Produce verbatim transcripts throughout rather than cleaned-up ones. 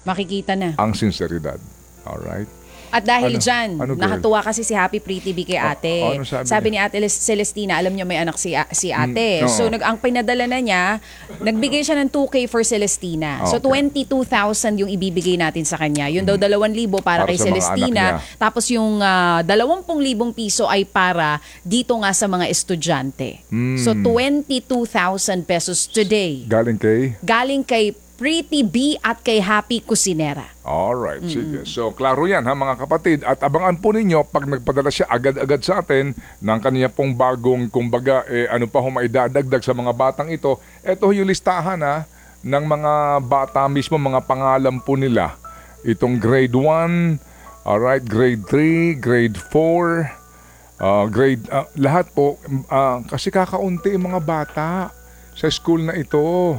Makikita na. ang sinseridad. Alright? At dahil Ano? dyan, Ano, girl? nakatuwa kasi si Happy Pretty B kay ate. Oh, ano sabi ni ate Celestina, alam niyo may anak si, si ate. Mm, oo. So nag, ang pinadala na niya, nagbigay siya ng two K for Celestina. So Okay. twenty-two thousand yung ibibigay natin sa kanya. Yun daw dalawang libo para, Para kay sa mga Celestina. anak niya. Tapos yung uh, dalawampung libong piso ay para dito nga sa mga estudyante. Mm. So twenty-two thousand pesos today. Galing kay? Galing kay Pretty B at kay Happy Cusinera. Alright, sige. So, klaro yan ha mga kapatid. At abangan po ninyo pag nagpadala siya agad-agad sa atin ng kanya pong bagong, kumbaga, eh, ano pa ho maidadagdag sa mga batang ito. Ito yung listahan ha ng mga bata mismo, mga pangalan po nila. Itong grade one, alright, grade three, grade four, uh, grade, uh, lahat po. Uh, kasi kakaunti yung mga bata sa school na ito.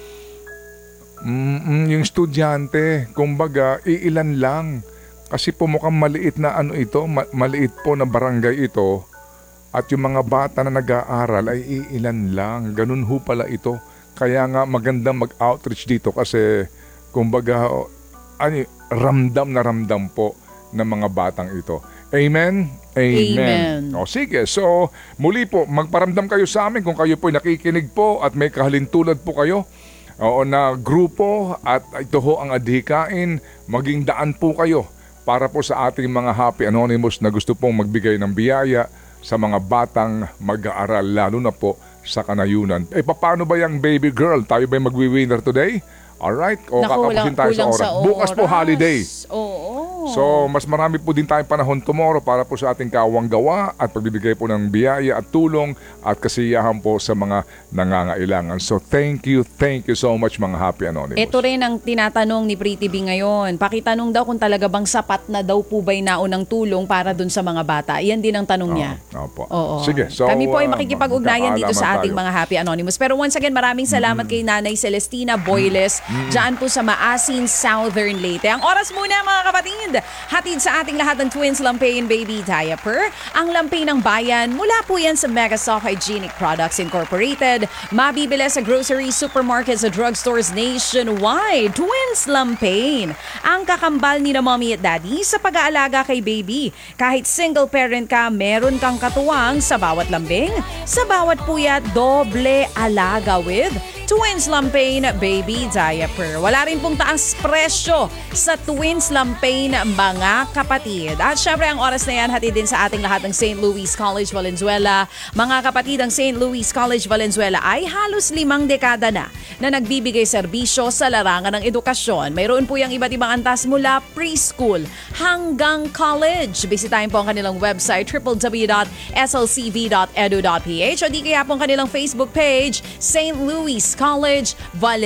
Mm, yung estudyante, kumbaga, iilan lang. Kasi po mukhang maliit na ano ito, ma- maliit po na barangay ito. At yung mga bata na nag-aaral ay iilan lang. Ganun ho pala ito. Kaya nga magandang mag-outreach dito kasi, kumbaga, ano, ramdam na ramdam po ng mga batang ito. Amen? Amen. Amen. O sige, so muli po, magparamdam kayo sa amin kung kayo po nakikinig po at may kahalintulad po kayo. Oo, na grupo at ito ho ang adhikain, maging daan po kayo para po sa ating mga Happy Anonymous na gusto pong magbigay ng biyaya sa mga batang mag-aaral, lalo na po sa kanayunan. Eh, paano ba yung baby girl? Tayo ba yung magwi-winner today? Alright? O Naku, kakapusin tayo sa kulang oras. sa Bukas po oras. holiday. Oo. So, mas marami po din tayong panahon tomorrow para po sa ating kawang gawa at pagbibigay po ng biyaya at tulong at kasiyahan po sa mga nangangailangan. So, thank you, thank you so much mga Happy Anonymous. Ito rin ang tinatanong ni Pretty B ngayon. Pakitanong daw kung talaga bang sapat na daw po ba'y naunang tulong para dun sa mga bata. Yan din ang tanong niya. Oh, opo. Oo. Sige, so Kami po ay uh, makikipag-ugnayan dito sa ating tayo. mga Happy Anonymous. Pero once again, maraming salamat mm. kay Nanay Celestina Boyles mm. dyan po sa Maasin, Southern Leyte. Ang oras muna mga kapatid, hatid sa ating lahat ng Twins Lampain Baby Diaper. Ang lampay ng bayan, mula po yan sa Mega Soft Hygienic Products Incorporated. Mabibili sa groceries, supermarkets, at drugstores nationwide. Twins Lampain. Ang kakambal ni na mommy at daddy sa pag-aalaga kay baby. Kahit single parent ka, meron kang katuwang sa bawat lambing, sa bawat puyat, doble alaga with Twins Lampain Baby Diaper. Wala rin pong taas presyo sa Twins Lampain mga kapatid. At syempre ang oras na yan hatid din sa ating lahat ng Saint Louis College Valenzuela. Mga kapatid, ang Saint Louis College Valenzuela ay halos limang dekada na na nagbibigay serbisyo sa larangan ng edukasyon. Mayroon po yung iba't ibang antas mula preschool hanggang college. Bisitahin po ang kanilang website w w w dot s l c v dot e d u dot p h o di kaya po ang kanilang Facebook page Saint Louis College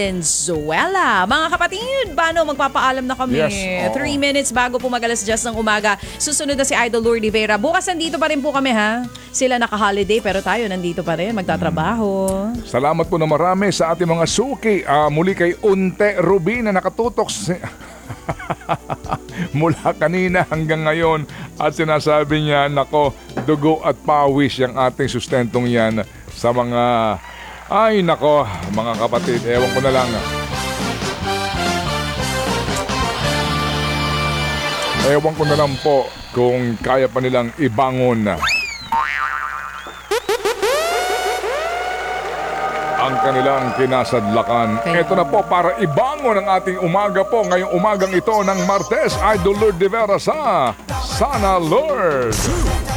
Valenzuela. Mga kapatid, paano magpapaalam na kami? Yes, oo. Three minutes bago po mag-alas diyes ng umaga. Susunod na si Idol Lourdes Vera. Bukas nandito pa rin po kami ha. Sila naka-holiday pero tayo nandito pa rin. Magtatrabaho. Salamat po na marami sa ating mga suki. Uh, muli kay Unte Rubin na nakatutok si- mula kanina hanggang ngayon at sinasabi niya, nako, dugo at pawis yung ating sustentong yan sa mga, ay nako, mga kapatid, ewan ko na lang. Ewan ko na lang po kung kaya pa nilang ibangon ang kanilang kinasadlakan. Okay. Ito na po para ibangon ang ating umaga po ngayong umagang ito ng Martes. Idol Lourdes Vera sa Sana Lord.